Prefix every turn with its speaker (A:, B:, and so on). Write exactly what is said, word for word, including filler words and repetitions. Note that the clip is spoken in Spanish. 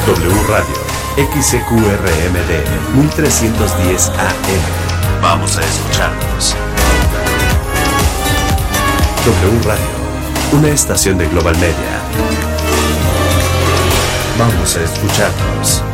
A: W Radio, X C Q R M D, mil trescientos diez A M. Vamos a escucharnos. W Radio, una estación de Global Media. Vamos a escucharnos.